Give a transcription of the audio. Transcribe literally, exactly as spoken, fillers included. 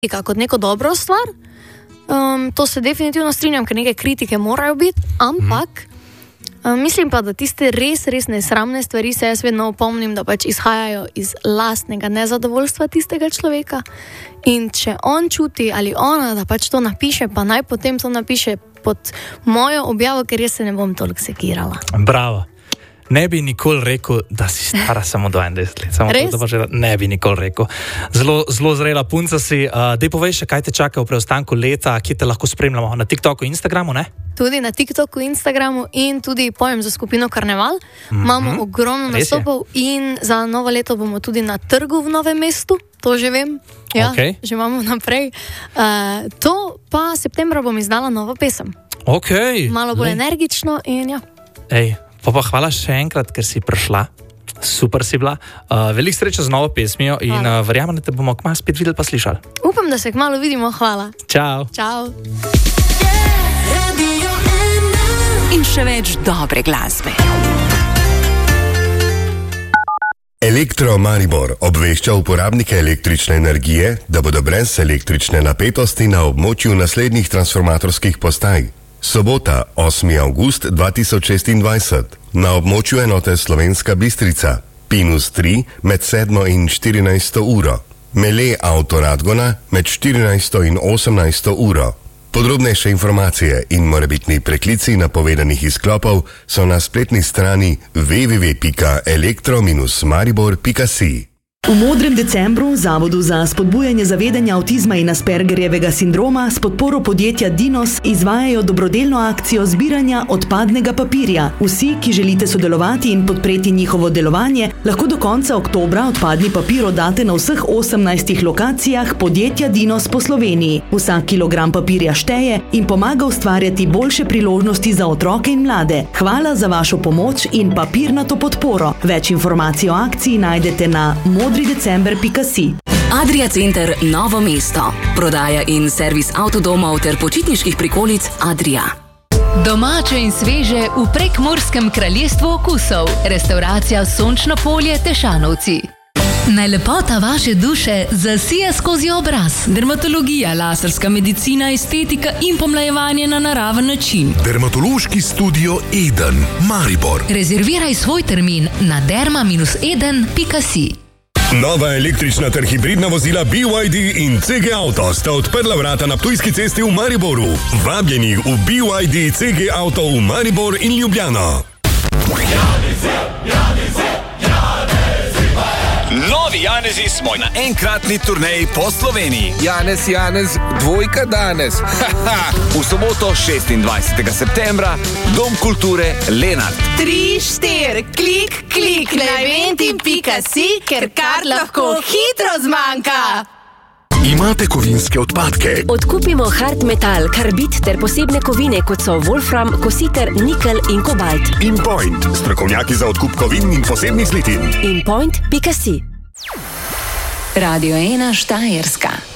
kot neko dobro stvar. Um, to se definitivno strinjam, ker neke kritike morajo biti, ampak mm. um, mislim pa, da tiste res, res nesramne stvari se jaz vedno opomnim, da pač izhajajo iz lastnega nezadovoljstva tistega človeka. In če on čuti ali ona, da pač to napiše, pa naj potem to napiše pod mojo objavo, ker jaz se ne bom toliko sekirala. Bravo. Ne bi nikoli rekel, da si stara samo dvaindvajset let. Samo to, da ne bi nikoli rekel. Zelo, zelo zrela punca si. Uh, dej povej še, kaj te čaka v preostanku leta, kje te lahko spremljamo? Na TikToku, Instagramu, ne? Tudi na TikToku, Instagramu in tudi pojem za skupino Karneval. Mm-hmm. Imamo ogromno nastopov in za novo leto bomo tudi na trgu v Novem mestu. To že vem. Ja, okay. Že imamo naprej. Uh, to pa septembra bom izdala novo pesem. Okay. Malo bolj Lej. energično in ja. Ej. Pa pa hvala še enkrat, ker si prišla. Super si bila. Uh, veliko sreče z novo pesmijo in uh, verjamem, da te bomo kmalu spet videli pa slišali. Upam, da se kmalu vidimo. Hvala. Čau. Čau. In še več dobre glasbe. Elektro Maribor obvešča uporabnike električne energije, da bodo brez električne napetosti na območju naslednjih transformatorskih postaj. Sobota, osmi avgust dva tisoč šestindvajset, na območju enote Slovenska Bistrica, Pinus tri med sedmo in štirinajsto uro, Mele Auto Radgona med štirinajsto in osemnajsto uro. Podrobnejše informacije in morebitni preklici napovedanih izklopov so na spletni strani w w w pika elektro maribor pika si. V Modrem decembru Zavodu za spodbujanje zavedanja avtizma in Aspergerjevega sindroma s podporo podjetja Dinos izvajajo dobrodelno akcijo zbiranja odpadnega papirja. Vsi, ki želite sodelovati in podpreti njihovo delovanje, lahko do konca oktobra odpadni papir oddate na vseh osemnajstih lokacijah podjetja Dinos po Sloveniji. Vsak kilogram papirja šteje in pomaga ustvarjati boljše priložnosti za otroke in mlade. Hvala za vašo pomoč in papirnato podporo. Več informacij o akciji najdete na modri december pika si. Adria Center Novo mesto. Prodaja in servis avtodomov ter počitniških prikolic Adria. Domače in sveže v Prekmurskem kraljestvu okusov. Restauracija Sončno polje Tešanovci. Naj lepota vaše duše zasije skozi obraz. Dermatologija, laserska medicina, estetika in pomlajevanje na naraven način. Dermatološki studio Eden, Maribor. Rezerviraj svoj termin na derma eden pika si. Nova električna ter hibridna vozila B Y D in C G Auto sta odprla vrata na Ptujski cesti v Mariboru. Vabljeni v B Y D C G Auto v Maribor in Ljubljano. Novi Janezi smo na enkratni turneji po Sloveniji. Janez, Janez, dvojka danes. V soboto šestindvajsetega septembra, Dom kulture Lenart. Tri, štir, klik, klik na eventim pika si, ker kar lahko hitro zmanjka. Imate kovinske odpadke? Odkupimo hard metal, karbid ter posebne kovine, kot so wolfram, kositer, nikel in kobalt. InPoint, strokovnjaki za odkup kovin in posebnih zlitin. InPoint pika si. Radio ena Štajerska.